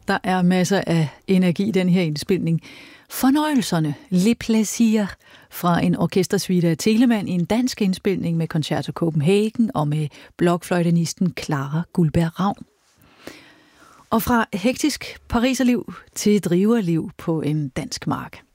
der er masser af energi i den her indspilning. Fornøjelserne, Le Plaisir, fra en orkestersuite af Telemann i en dansk indspilning med Concerto Copenhagen og med blokfløjtenisten Clara Guldberg Ravn. Og fra hektisk pariserliv til driverliv på en dansk mark.